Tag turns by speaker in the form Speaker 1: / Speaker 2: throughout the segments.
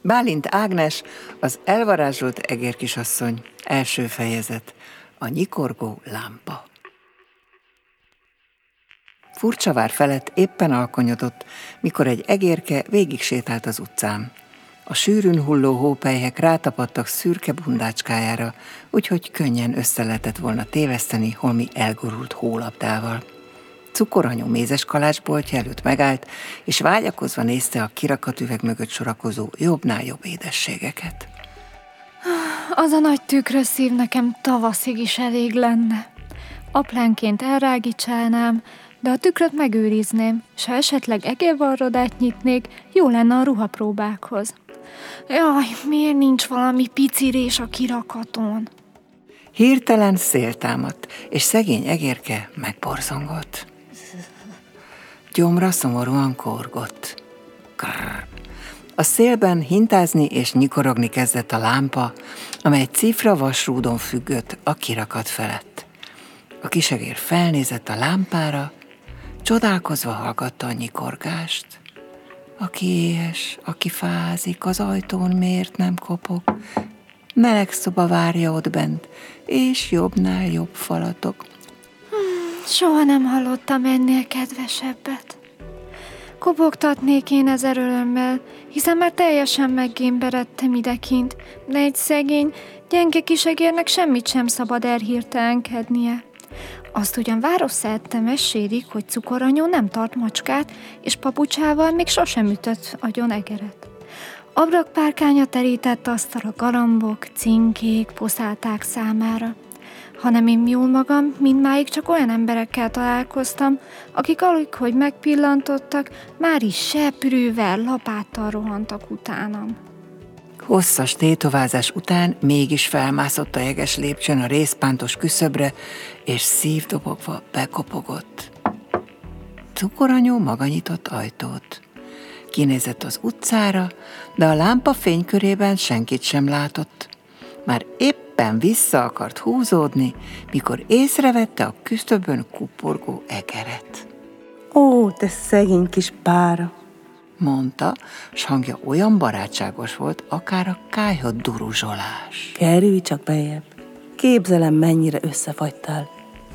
Speaker 1: Bálint Ágnes, az elvarázsolt egérkisasszony, első fejezet, a nyikorgó lámpa. Furcsavár felett éppen alkonyodott, mikor egy egérke végig sétált az utcán. A sűrűn hulló hópelyhek rátapadtak szürke bundácskájára, úgyhogy könnyen össze lehetett volna téveszteni holmi elgurult hólabdával. Cukoranyu mézes kalácsboltja előtt megállt, és vágyakozva nézte a kirakatüveg mögött sorakozó jobbnál jobb édességeket.
Speaker 2: Az a nagy tükrösszív nekem tavaszig is elég lenne. Aplánként elrágicsálnám, de a tükröt megőrizném, s ha esetleg egérvarrodát nyitnék, jó lenne a ruhapróbákhoz. Jaj, miért nincs valami picirés a kirakaton?
Speaker 1: Hirtelen szél támadt, és szegény egérke megborzongott. Gyomra szomorúan korgott. Krrr. A szélben hintázni és nyikorogni kezdett a lámpa, amely cifra vasrúdon függött a kirakat felett. A kisegér felnézett a lámpára, csodálkozva hallgatta a nyikorgást. Aki éhes, aki fázik, az ajtón miért nem kopog? Meleg szoba várja ott bent, és jobbnál jobb falatok.
Speaker 2: Soha nem hallottam ennél kedvesebbet. Kopogtatnék én ezer örömmel, hiszen már teljesen meggémberedtem idekint, de egy szegény, gyenge kisegérnek semmit sem szabad elhirtelenkednie. Azt ugyan városszerte mesélik, hogy cukoranyu nem tart macskát, és papucsával még sosem ütött agyon egeret. Abrakpárkánya terített asztalra galambok, cinkék, poszálták számára. Hanem én jól magam, mindmáig csak olyan emberekkel találkoztam, akik alig, hogy megpillantottak, már is seprűvel, lapáttal rohantak utánam.
Speaker 1: Hosszas tétovázás után mégis felmászott a jeges lépcsőn a rézpántos küszöbre, és szívdobogva bekopogott. Cukoranyu maga nyitott ajtót. Kinézett az utcára, de a lámpa fénykörében senkit sem látott. Már éppen vissza akart húzódni, mikor észrevette a küszöbön kuporgó egeret.
Speaker 3: Ó, te szegény kis pára!
Speaker 1: Mondta, s hangja olyan barátságos volt, akár a kályha duruzsolás.
Speaker 3: Kerülj csak bejebb. Képzelem, mennyire összefagytál.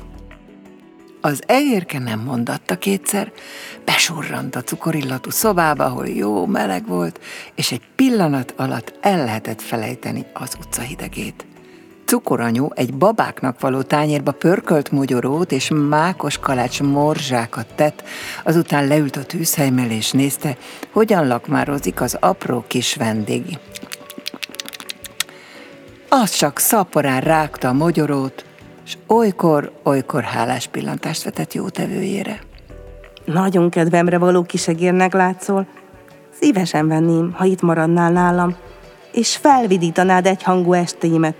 Speaker 1: Az egérke nem mondatta kétszer, besurrant a cukorillatú szobába, ahol jó meleg volt, és egy pillanat alatt el lehetett felejteni az utca hidegét. Cukoranyu egy babáknak való tányérba pörkölt mogyorót és mákos kalács morzsákat tett, azután leült a tűzhely mellé és nézte, hogyan lakmározik az apró kis vendég. Az csak szaporán rágta a mogyorót, s olykor hálás pillantást vetett jótevőjére.
Speaker 3: Nagyon kedvemre való kisegérnek látszol. Szívesen venném, ha itt maradnál nálam, és felvidítanád egyhangú estéimet.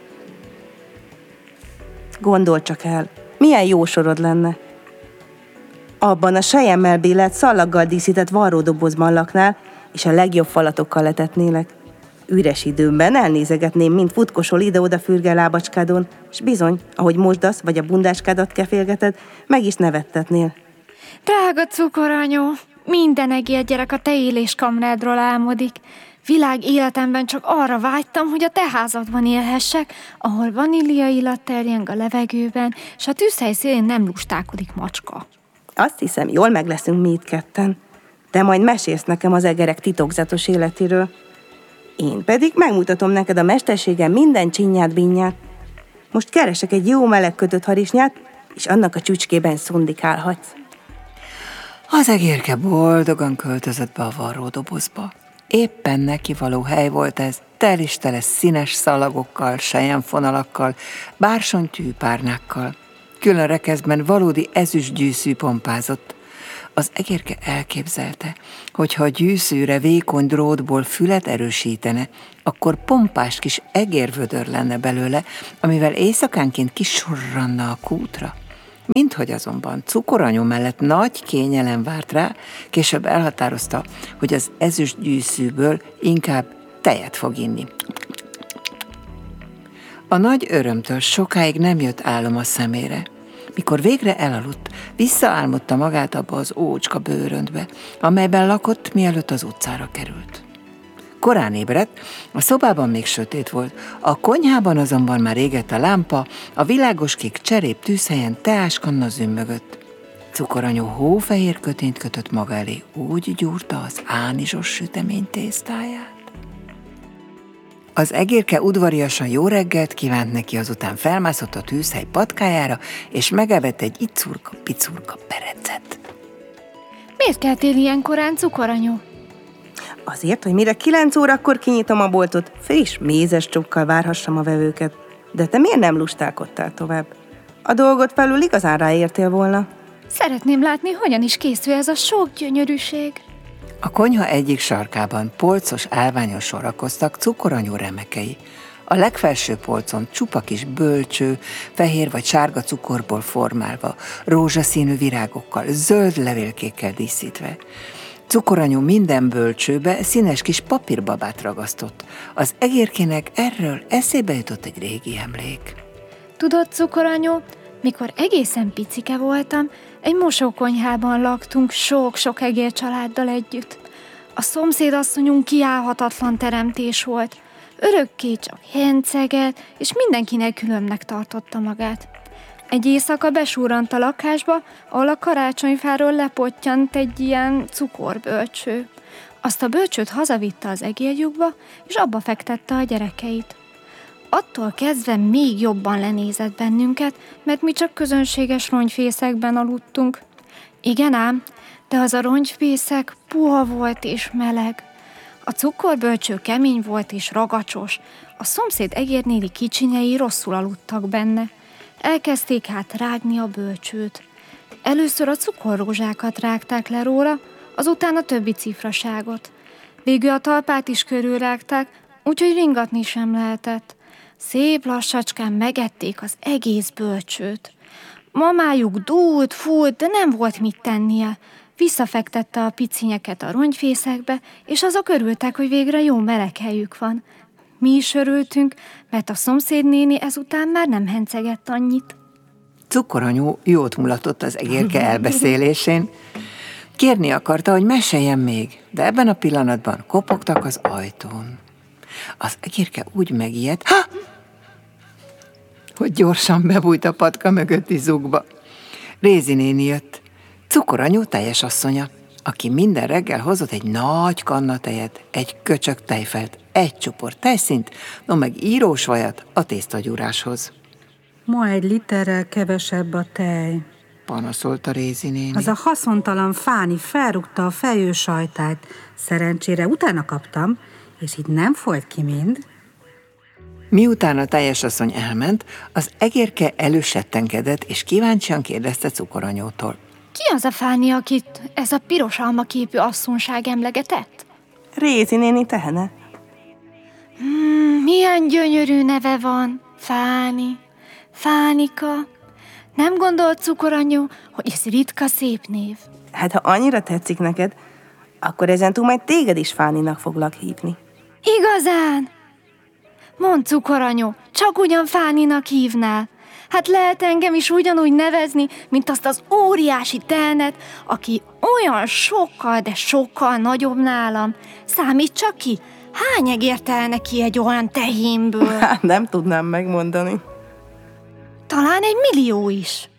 Speaker 3: Gondolj csak el, milyen jó sorod lenne. Abban a selyemmel bélelt szallaggal díszített varródobozban laknál, és a legjobb falatokkal letetnélek. Üres időmben elnézegetném, mint futkosol ide-oda fürge lábacskádon, és bizony, ahogy mosdasz, vagy a bundáskádat kefélgeted, meg is nevettetnél.
Speaker 2: Drága cukoranyu, minden egér gyerek a te éléskamrádról álmodik. Világ életemben csak arra vágytam, hogy a te házadban élhessek, ahol vanília illat terjeng a levegőben, s a tűzhely szélén nem lustálkodik macska.
Speaker 3: Azt hiszem, jól meg leszünk mi itt ketten, de majd mesélsz nekem az egerek titokzatos életéről. Én pedig megmutatom neked a mesterségem minden csinyát-bínyát. Most keresek egy jó meleg kötött harisnyát, és annak a csücskében szundikálhatsz.
Speaker 1: Az egérke boldogan költözött be a varródobozba. Éppen neki való hely volt ez, tele színes szalagokkal, selyemfonalakkal, bársonytűpárnákkal. Külön rekeszben valódi ezüstgyűszű pompázott. Az egérke elképzelte, hogy ha a gyűszűre vékony drótból fület erősítene, akkor pompás kis egérvödör lenne belőle, amivel éjszakánként kisurranna a kútra. Minthogy azonban cukoranyu mellett nagy kényelem várt rá, később elhatározta, hogy az ezüstgyűszűből inkább tejet fog inni. A nagy örömtől sokáig nem jött álom a szemére. Mikor végre elaludt, visszaálmodta magát abba az ócska bőröntbe, amelyben lakott, mielőtt az utcára került. Korán ébredt, a szobában még sötét volt, a konyhában azonban már égett a lámpa, a világoskék cserép tűzhelyen teáskanna zümmögött. Cukoranyó hófehér kötényt kötött maga elé, úgy gyúrta az ánizsos sütemény tésztáját. Az egérke udvariasan jó reggelt kívánt neki, azután felmászott a tűzhely patkájára, és megevett egy icurka-picurka perecet.
Speaker 2: Miért keltél ilyen korán, Cukoranyó?
Speaker 3: Azért, hogy mire 9 órakor kinyitom a boltot, friss mézes csokkal várhassam a vevőket. De te miért nem lustálkodtál tovább? A dolgot felül igazán ráértél volna.
Speaker 2: Szeretném látni, hogyan is készül ez a sok gyönyörűség.
Speaker 1: A konyha egyik sarkában polcos állványon sorakoztak Cukoranyó remekei. A legfelső polcon csupa kis bölcső, fehér vagy sárga cukorból formálva, rózsaszínű virágokkal, zöld levélkékkel díszítve. Cukoranyó minden bölcsőbe színes kis papírbabát ragasztott. Az egérkének erről eszébe jutott egy régi emlék.
Speaker 2: Tudod, Cukoranyó, mikor egészen picike voltam, egy mosókonyhában laktunk sok-sok egér családdal együtt. A szomszédasszonyunk kiállhatatlan teremtés volt. Örökké csak henceget, és mindenkinek különbnek tartotta magát. Egy éjszaka besúrant a lakásba, ahol a karácsonyfáról lepottyant egy ilyen cukorbölcső. Azt a bölcsőt hazavitte az egérlyukba, és abba fektette a gyerekeit. Attól kezdve még jobban lenézett bennünket, mert mi csak közönséges rongyfészekben aludtunk. Igen ám, de az a rongyfészek puha volt és meleg. A cukorbölcső kemény volt és ragacsos, a szomszéd egérnéli kicsinyei rosszul aludtak benne. Elkezdték hát rágni a bölcsőt. Először a cukorrózsákat rágták le róla, azután a többi cifraságot. Végül a talpát is körülrágták, úgyhogy ringatni sem lehetett. Szép lassacskán megették az egész bölcsőt. Mamájuk dúlt, fúlt, de nem volt mit tennie. Visszafektette a picinyeket a rongyfészekbe, és azok örültek, hogy végre jó meleg helyük van. Mi is örültünk, mert a szomszédnéni ezután már nem hencegett annyit.
Speaker 1: Cukoranyó jót mulatott az egérke elbeszélésén. Kérni akarta, hogy meséljen még, de ebben a pillanatban kopogtak az ajtón. Az egérke úgy megijedt, hogy gyorsan bebújt a patka mögötti zugba. Rézi néni jött, Cukoranyó teljes asszonya, aki minden reggel hozott egy nagy kanna tejet, egy köcsög tejfelt, egy csupor tejszínt, no meg írós vajat a tésztagyúráshoz.
Speaker 4: Ma 1 literrel kevesebb a tej,
Speaker 1: panaszolta Rézi néni.
Speaker 4: Az a haszontalan Fáni felrúgta a fejősajtát. Szerencsére utána kaptam, és így nem folyt ki mind.
Speaker 1: Miután a teljesasszony elment, az egérke elősettenkedett, és kíváncsian kérdezte Cukoranyótól.
Speaker 2: Ki az a Fáni, akit ez a piros almaképű asszonság emlegetett?
Speaker 3: Rézi néni tehene.
Speaker 2: Milyen gyönyörű neve van, Fáni, Fánika. Nem gondolt, Cukoranyó, hogy ez ritka szép név?
Speaker 3: Hát ha annyira tetszik neked, akkor ezentúl majd téged is Fáninak foglak hívni.
Speaker 2: Igazán? Mondd, Cukoranyó, csak ugyan Fáninak hívnál. Hát lehet engem is ugyanúgy nevezni, mint azt az óriási telnet, aki olyan sokkal, de sokkal nagyobb nálam. Számít csak ki, hány egér telne ki egy olyan tehénből?
Speaker 3: Hát nem tudnám megmondani.
Speaker 2: Talán 1 millió is.